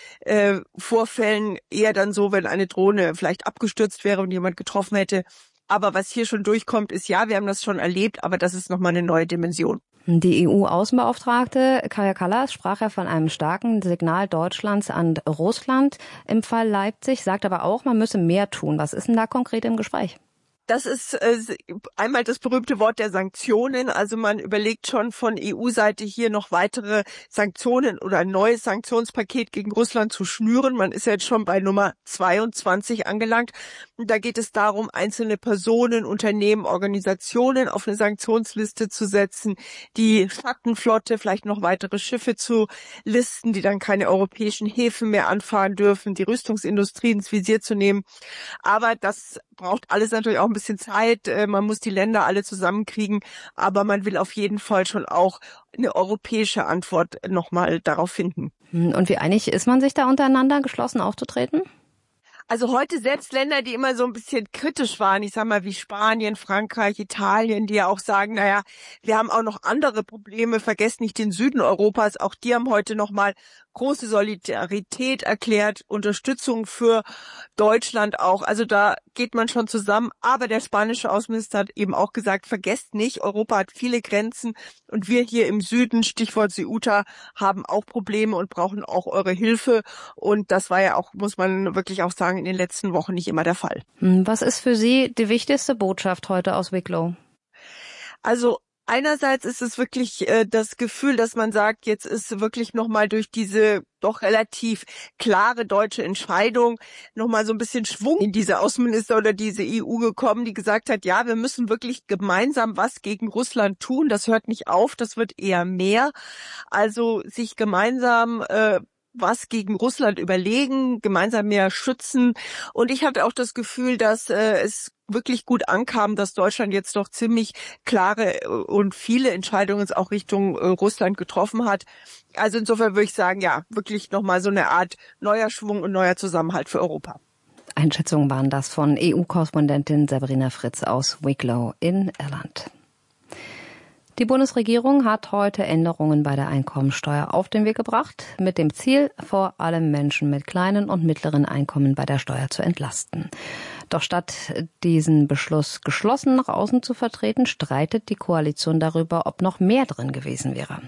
Vorfällen eher dann so, wenn eine Drohne vielleicht abgestürzt wäre und jemand getroffen hätte. Aber was hier schon durchkommt, ist, ja, wir haben das schon erlebt, aber das ist nochmal eine neue Dimension. Die EU-Außenbeauftragte Kaja Kallas sprach ja von einem starken Signal Deutschlands an Russland im Fall Leipzig, sagt aber auch, man müsse mehr tun. Was ist denn da konkret im Gespräch? Das ist einmal das berühmte Wort der Sanktionen. Also man überlegt schon von EU-Seite hier noch weitere Sanktionen oder ein neues Sanktionspaket gegen Russland zu schnüren. Man ist jetzt schon bei Nummer 22 angelangt. Und da geht es darum, einzelne Personen, Unternehmen, Organisationen auf eine Sanktionsliste zu setzen, die Schattenflotte, vielleicht noch weitere Schiffe zu listen, die dann keine europäischen Häfen mehr anfahren dürfen, die Rüstungsindustrie ins Visier zu nehmen. Aber das braucht alles natürlich auch ein bisschen Zeit. Man muss die Länder alle zusammenkriegen, aber man will auf jeden Fall schon auch eine europäische Antwort nochmal darauf finden. Und wie einig ist man sich da untereinander, geschlossen aufzutreten? Also heute selbst Länder, die immer so ein bisschen kritisch waren, ich sag mal wie Spanien, Frankreich, Italien, die ja auch sagen, naja, wir haben auch noch andere Probleme, vergesst nicht den Süden Europas, auch die haben heute nochmal große Solidarität erklärt, Unterstützung für Deutschland auch. Also da geht man schon zusammen. Aber der spanische Außenminister hat eben auch gesagt, vergesst nicht, Europa hat viele Grenzen und wir hier im Süden, Stichwort Ceuta, haben auch Probleme und brauchen auch eure Hilfe. Und das war ja auch, muss man wirklich auch sagen, in den letzten Wochen nicht immer der Fall. Was ist für Sie die wichtigste Botschaft heute aus Wicklow? Also einerseits ist es wirklich das Gefühl, dass man sagt, jetzt ist wirklich nochmal durch diese doch relativ klare deutsche Entscheidung nochmal so ein bisschen Schwung in diese Außenminister oder diese EU gekommen, die gesagt hat, ja, wir müssen wirklich gemeinsam was gegen Russland tun. Das hört nicht auf, das wird eher mehr. Also sich gemeinsam was gegen Russland überlegen, gemeinsam mehr schützen. Und ich hatte auch das Gefühl, dass es wirklich gut ankam, dass Deutschland jetzt doch ziemlich klare und viele Entscheidungen auch Richtung Russland getroffen hat. Also insofern würde ich sagen, ja, wirklich nochmal so eine Art neuer Schwung und neuer Zusammenhalt für Europa. Einschätzungen waren das von EU-Korrespondentin Sabrina Fritz aus Wicklow in Irland. Die Bundesregierung hat heute Änderungen bei der Einkommensteuer auf den Weg gebracht, mit dem Ziel, vor allem Menschen mit kleinen und mittleren Einkommen bei der Steuer zu entlasten. Doch statt diesen Beschluss geschlossen nach außen zu vertreten, streitet die Koalition darüber, ob noch mehr drin gewesen wäre.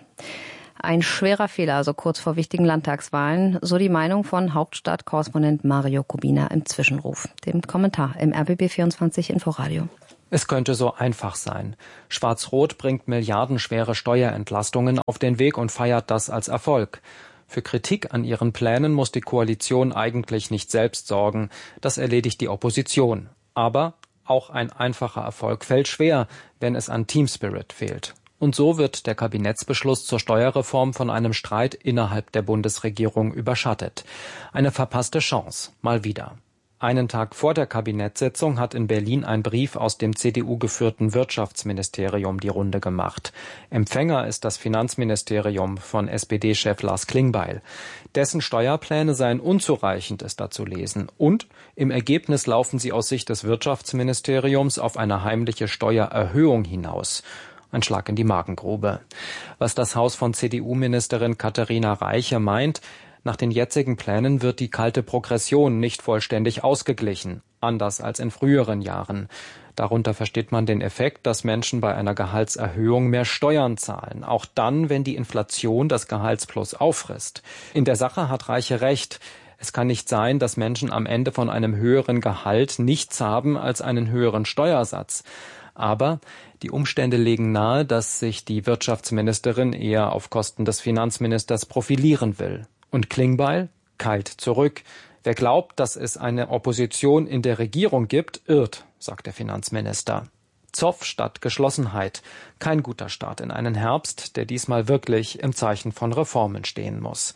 Ein schwerer Fehler, also kurz vor wichtigen Landtagswahlen, so die Meinung von Hauptstadtkorrespondent Mario Kubina im Zwischenruf. Dem Kommentar im RBB24 Inforadio. Es könnte so einfach sein. Schwarz-Rot bringt milliardenschwere Steuerentlastungen auf den Weg und feiert das als Erfolg. Für Kritik an ihren Plänen muss die Koalition eigentlich nicht selbst sorgen. Das erledigt die Opposition. Aber auch ein einfacher Erfolg fällt schwer, wenn es an Teamspirit fehlt. Und so wird der Kabinettsbeschluss zur Steuerreform von einem Streit innerhalb der Bundesregierung überschattet. Eine verpasste Chance, mal wieder. Einen Tag vor der Kabinettssitzung hat in Berlin ein Brief aus dem CDU-geführten Wirtschaftsministerium die Runde gemacht. Empfänger ist das Finanzministerium von SPD-Chef Lars Klingbeil. Dessen Steuerpläne seien unzureichend, ist da zu lesen. Und im Ergebnis laufen sie aus Sicht des Wirtschaftsministeriums auf eine heimliche Steuererhöhung hinaus. Ein Schlag in die Magengrube. Was das Haus von CDU-Ministerin Katharina Reiche meint: Nach den jetzigen Plänen wird die kalte Progression nicht vollständig ausgeglichen, anders als in früheren Jahren. Darunter versteht man den Effekt, dass Menschen bei einer Gehaltserhöhung mehr Steuern zahlen, auch dann, wenn die Inflation das Gehaltsplus auffrisst. In der Sache hat Reiche recht. Es kann nicht sein, dass Menschen am Ende von einem höheren Gehalt nichts haben als einen höheren Steuersatz. Aber die Umstände legen nahe, dass sich die Wirtschaftsministerin eher auf Kosten des Finanzministers profilieren will. Und Klingbeil keilt zurück. Wer glaubt, dass es eine Opposition in der Regierung gibt, irrt, sagt der Finanzminister. Zoff statt Geschlossenheit. Kein guter Start in einen Herbst, der diesmal wirklich im Zeichen von Reformen stehen muss.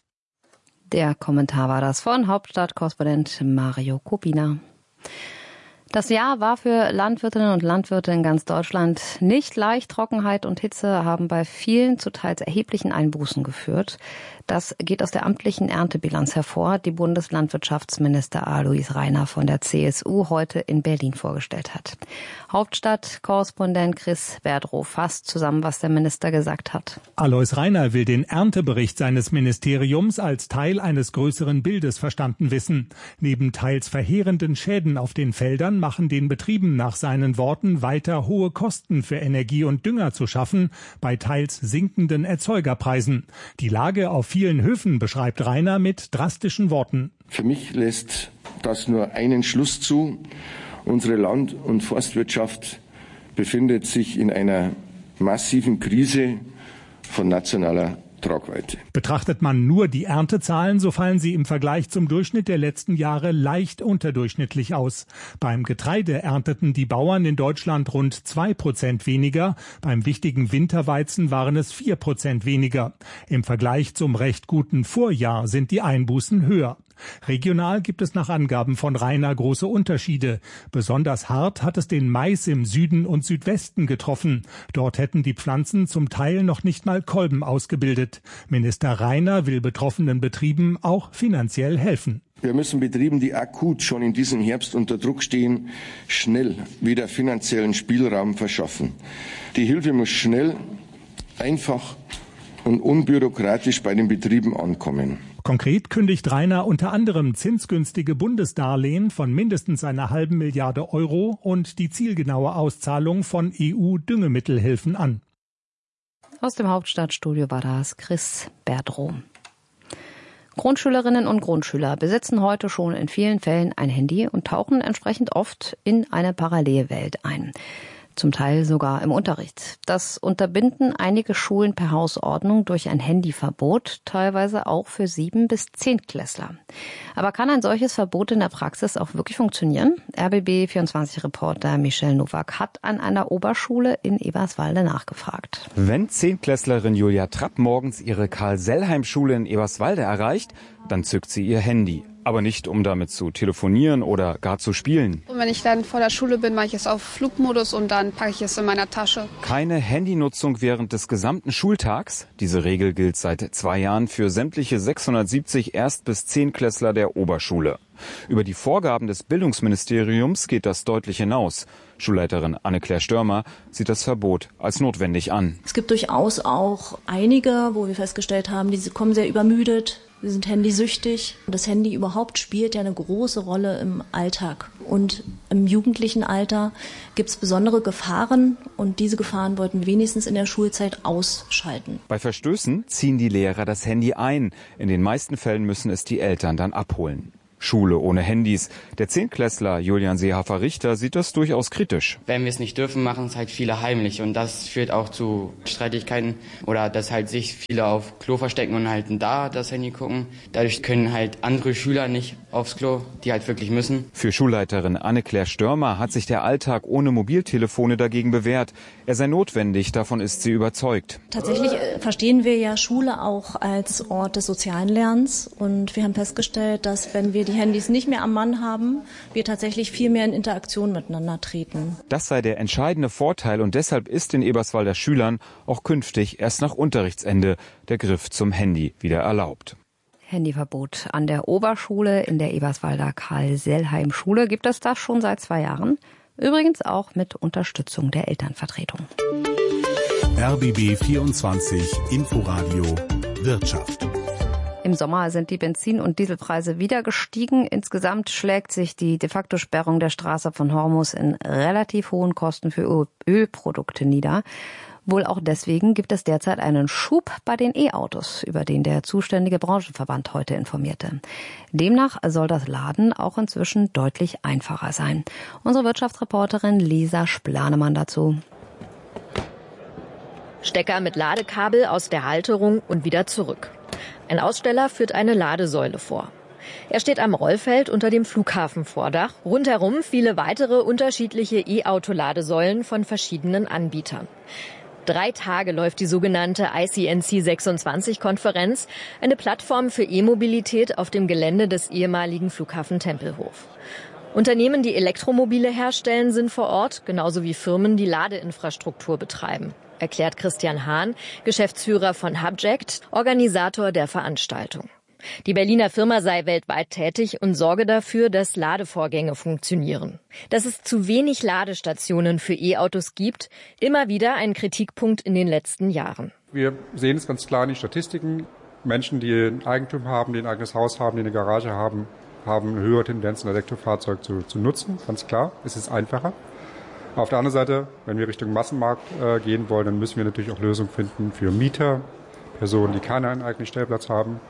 Der Kommentar war das von Hauptstadtkorrespondent Mario Kubina. Das Jahr war für Landwirtinnen und Landwirte in ganz Deutschland nicht leicht. Trockenheit und Hitze haben bei vielen zu teils erheblichen Einbußen geführt. Das geht aus der amtlichen Erntebilanz hervor, die Bundeslandwirtschaftsminister Alois Rainer von der CSU heute in Berlin vorgestellt hat. Hauptstadtkorrespondent Chris Berdrow fasst zusammen, was der Minister gesagt hat. Alois Rainer will den Erntebericht seines Ministeriums als Teil eines größeren Bildes verstanden wissen. Neben teils verheerenden Schäden auf den Feldern machen den Betrieben nach seinen Worten weiter hohe Kosten für Energie und Dünger zu schaffen, bei teils sinkenden Erzeugerpreisen. Die Lage auf vielen Höfen beschreibt Rainer mit drastischen Worten. Für mich lässt das nur einen Schluss zu. Unsere Land- und Forstwirtschaft befindet sich in einer massiven Krise von nationaler Tragweite. Betrachtet man nur die Erntezahlen, so fallen sie im Vergleich zum Durchschnitt der letzten Jahre leicht unterdurchschnittlich aus. Beim Getreide ernteten die Bauern in Deutschland rund 2% weniger, beim wichtigen Winterweizen waren es 4% weniger. Im Vergleich zum recht guten Vorjahr sind die Einbußen höher. Regional gibt es nach Angaben von Rainer große Unterschiede. Besonders hart hat es den Mais im Süden und Südwesten getroffen. Dort hätten die Pflanzen zum Teil noch nicht mal Kolben ausgebildet. Minister Rainer will betroffenen Betrieben auch finanziell helfen. Wir müssen Betrieben, die akut schon in diesem Herbst unter Druck stehen, schnell wieder finanziellen Spielraum verschaffen. Die Hilfe muss schnell, einfach und unbürokratisch bei den Betrieben ankommen. Konkret kündigt Rainer unter anderem zinsgünstige Bundesdarlehen von mindestens einer halben Milliarde Euro und die zielgenaue Auszahlung von EU-Düngemittelhilfen an. Aus dem Hauptstadtstudio war das Chris Berdrow. Grundschülerinnen und Grundschüler besitzen heute schon in vielen Fällen ein Handy und tauchen entsprechend oft in eine Parallelwelt ein. Zum Teil sogar im Unterricht. Das unterbinden einige Schulen per Hausordnung durch ein Handyverbot, teilweise auch für 7- bis 10-Klässler. Aber kann ein solches Verbot in der Praxis auch wirklich funktionieren? RBB24-Reporter Michel Nowak hat an einer Oberschule in Eberswalde nachgefragt. Wenn 10-Klässlerin Julia Trapp morgens ihre Karl-Sellheim-Schule in Eberswalde erreicht, dann zückt sie ihr Handy. Aber nicht, um damit zu telefonieren oder gar zu spielen. Und wenn ich dann vor der Schule bin, mache ich es auf Flugmodus und dann packe ich es in meiner Tasche. Keine Handynutzung während des gesamten Schultags. Diese Regel gilt seit 2 Jahren für sämtliche 670 Erst- bis 10-Klässler der Oberschule. Über die Vorgaben des Bildungsministeriums geht das deutlich hinaus. Schulleiterin Anne-Claire Störmer sieht das Verbot als notwendig an. Es gibt durchaus auch einige, wo wir festgestellt haben, die kommen sehr übermüdet. Sie sind handysüchtig. Das Handy überhaupt spielt ja eine große Rolle im Alltag. Und im jugendlichen Alter gibt es besondere Gefahren. Und diese Gefahren wollten wir wenigstens in der Schulzeit ausschalten. Bei Verstößen ziehen die Lehrer das Handy ein. In den meisten Fällen müssen es die Eltern dann abholen. Schule ohne Handys. Der 10-Klässler Julian Seehafer-Richter sieht das durchaus kritisch. Wenn wir es nicht dürfen, machen es halt viele heimlich. Und das führt auch zu Streitigkeiten oder dass halt sich viele auf Klo verstecken und halt da das Handy gucken. Dadurch können halt andere Schüler nicht aufs Klo, die halt wirklich müssen. Für Schulleiterin Anne-Claire Störmer hat sich der Alltag ohne Mobiltelefone dagegen bewährt. Er sei notwendig, davon ist sie überzeugt. Tatsächlich verstehen wir ja Schule auch als Ort des sozialen Lernens. Und wir haben festgestellt, dass wenn wir die Handys nicht mehr am Mann haben, wir tatsächlich viel mehr in Interaktion miteinander treten. Das sei der entscheidende Vorteil und deshalb ist den Eberswalder Schülern auch künftig erst nach Unterrichtsende der Griff zum Handy wieder erlaubt. Handyverbot an der Oberschule in der Eberswalder Karl-Sellheim-Schule gibt es das schon seit 2 Jahren. Übrigens auch mit Unterstützung der Elternvertretung. RBB 24 Inforadio Wirtschaft. Im Sommer sind die Benzin- und Dieselpreise wieder gestiegen. Insgesamt schlägt sich die de facto Sperrung der Straße von Hormuz in relativ hohen Kosten für Ölprodukte nieder. Wohl auch deswegen gibt es derzeit einen Schub bei den E-Autos, über den der zuständige Branchenverband heute informierte. Demnach soll das Laden auch inzwischen deutlich einfacher sein. Unsere Wirtschaftsreporterin Lisa Splanemann dazu. Stecker mit Ladekabel aus der Halterung und wieder zurück. Ein Aussteller führt eine Ladesäule vor. Er steht am Rollfeld unter dem Flughafenvordach. Rundherum viele weitere unterschiedliche E-Auto-Ladesäulen von verschiedenen Anbietern. 3 Tage läuft die sogenannte ICNC 26-Konferenz, eine Plattform für E-Mobilität auf dem Gelände des ehemaligen Flughafen Tempelhof. Unternehmen, die Elektromobile herstellen, sind vor Ort, genauso wie Firmen, die Ladeinfrastruktur betreiben, erklärt Christian Hahn, Geschäftsführer von Hubject, Organisator der Veranstaltung. Die Berliner Firma sei weltweit tätig und sorge dafür, dass Ladevorgänge funktionieren. Dass es zu wenig Ladestationen für E-Autos gibt, immer wieder ein Kritikpunkt in den letzten Jahren. Wir sehen es ganz klar in den Statistiken. Menschen, die ein Eigentum haben, die ein eigenes Haus haben, die eine Garage haben eine höhere Tendenz, ein Elektrofahrzeug zu nutzen. Ganz klar, es ist einfacher. Auf der anderen Seite, wenn wir Richtung Massenmarkt gehen wollen, dann müssen wir natürlich auch Lösungen finden für Mieter, Personen, die keinen eigenen Stellplatz haben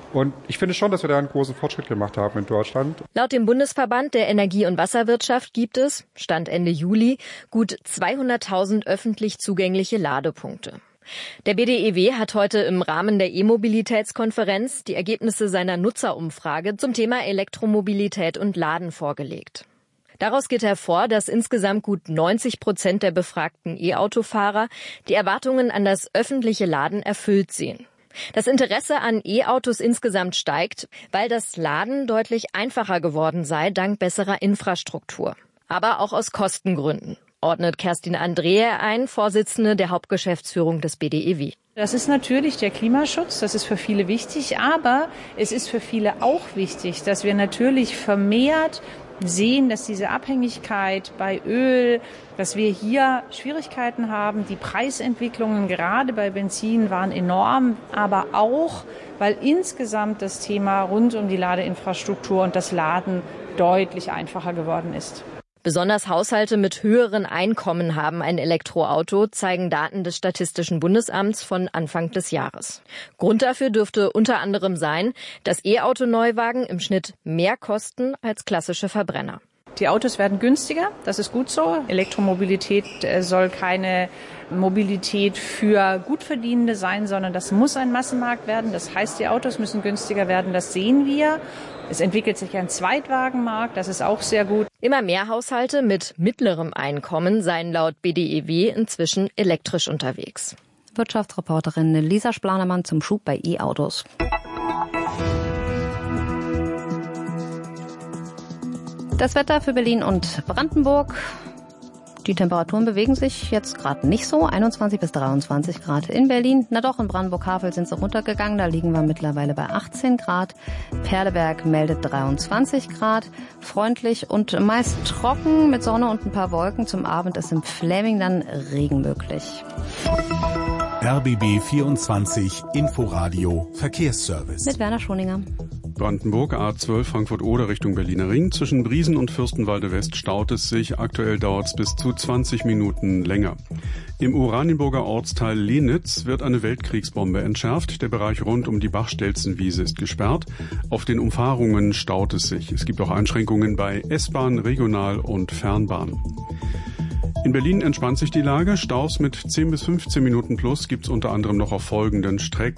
Und ich finde schon, dass wir da einen großen Fortschritt gemacht haben in Deutschland. Laut dem Bundesverband der Energie- und Wasserwirtschaft gibt es, Stand Ende Juli, gut 200.000 öffentlich zugängliche Ladepunkte. Der BDEW hat heute im Rahmen der E-Mobilitätskonferenz die Ergebnisse seiner Nutzerumfrage zum Thema Elektromobilität und Laden vorgelegt. Daraus geht hervor, dass insgesamt gut 90% der befragten E-Auto-Fahrer die Erwartungen an das öffentliche Laden erfüllt sehen. Das Interesse an E-Autos insgesamt steigt, weil das Laden deutlich einfacher geworden sei dank besserer Infrastruktur. Aber auch aus Kostengründen, ordnet Kerstin Andreae ein, Vorsitzende der Hauptgeschäftsführung des BDEW. Das ist natürlich der Klimaschutz, das ist für viele wichtig, aber es ist für viele auch wichtig, dass wir natürlich vermehrt sehen, dass diese Abhängigkeit bei Öl, dass wir hier Schwierigkeiten haben. Die Preisentwicklungen gerade bei Benzin waren enorm, aber auch, weil insgesamt das Thema rund um die Ladeinfrastruktur und das Laden deutlich einfacher geworden ist. Besonders Haushalte mit höheren Einkommen haben ein Elektroauto, zeigen Daten des Statistischen Bundesamts von Anfang des Jahres. Grund dafür dürfte unter anderem sein, dass E-Auto-Neuwagen im Schnitt mehr kosten als klassische Verbrenner. Die Autos werden günstiger, das ist gut so. Elektromobilität soll keine Mobilität für Gutverdienende sein, sondern das muss ein Massenmarkt werden. Das heißt, die Autos müssen günstiger werden, das sehen wir. Es entwickelt sich ein Zweitwagenmarkt, das ist auch sehr gut. Immer mehr Haushalte mit mittlerem Einkommen seien laut BDEW inzwischen elektrisch unterwegs. Wirtschaftsreporterin Lisa Splanemann zum Schub bei E-Autos. Das Wetter für Berlin und Brandenburg. Die Temperaturen bewegen sich jetzt gerade nicht so. 21 bis 23 Grad in Berlin. Na doch, in Brandenburg-Havel sind sie runtergegangen. Da liegen wir mittlerweile bei 18 Grad. Perleberg meldet 23 Grad. Freundlich und meist trocken mit Sonne und ein paar Wolken. Zum Abend ist im Fläming dann Regen möglich. RBB 24 Inforadio Verkehrsservice. Mit Werner Schoninger. Brandenburg A12 Frankfurt-Oder Richtung Berliner Ring. Zwischen Briesen und Fürstenwalde West staut es sich. Aktuell dauert es bis zu 20 Minuten länger. Im Oranienburger Ortsteil Lenitz wird eine Weltkriegsbombe entschärft. Der Bereich rund um die Bachstelzenwiese ist gesperrt. Auf den Umfahrungen staut es sich. Es gibt auch Einschränkungen bei S-Bahn, Regional- und Fernbahn. In Berlin entspannt sich die Lage. Staus mit 10 bis 15 Minuten plus gibt es unter anderem noch auf folgenden Strecken.